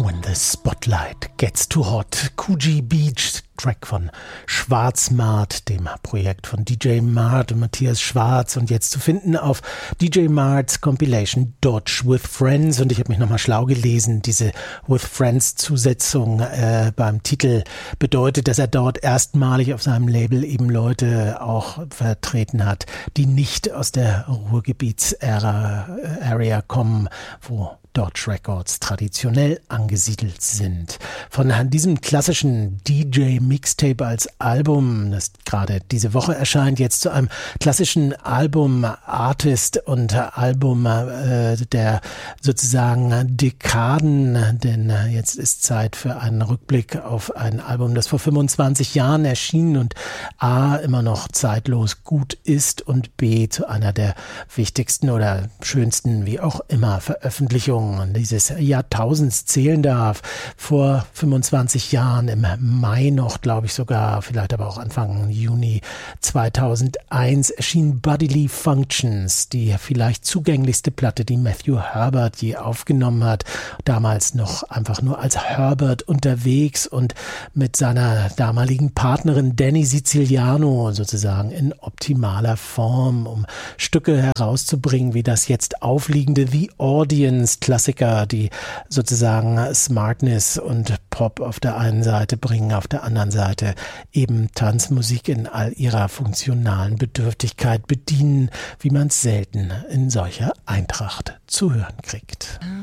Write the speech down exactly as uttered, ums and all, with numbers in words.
When the Spotlight Gets Too Hot. Coogee Beach, Track von Schwarzmart, dem Projekt von D J Mart und Matthias Schwarz, und jetzt zu finden auf D J Marts Compilation Dodge with Friends. Und ich habe mich nochmal schlau gelesen, diese With Friends Zusetzung äh, beim Titel bedeutet, dass er dort erstmalig auf seinem Label eben Leute auch vertreten hat, die nicht aus der Ruhrgebiets-Area kommen, wo Dodge Records traditionell angesiedelt sind. Von diesem klassischen D J-Mixtape als Album, das gerade diese Woche erscheint, jetzt zu einem klassischen Album Artist und Album äh, der sozusagen Dekaden, denn äh, jetzt ist Zeit für einen Rückblick auf ein Album, das vor fünfundzwanzig Jahren erschien und A, immer noch zeitlos gut ist und B, zu einer der wichtigsten oder schönsten, wie auch immer, Veröffentlichungen dieses Jahrtausends zählen darf. Vor fünfundzwanzig Jahren, im Mai noch, glaube ich sogar, vielleicht aber auch Anfang Juni zweitausendeins, erschien Bodily Functions, die vielleicht zugänglichste Platte, die Matthew Herbert je aufgenommen hat. Damals noch einfach nur als Herbert unterwegs und mit seiner damaligen Partnerin Danny Siciliano sozusagen in optimaler Form, um Stücke herauszubringen, wie das jetzt aufliegende The Audience, Klassiker, die sozusagen Smartness und Pop auf der einen Seite bringen, auf der anderen Seite eben Tanzmusik in all ihrer funktionalen Bedürftigkeit bedienen, wie man es selten in solcher Eintracht zu hören kriegt.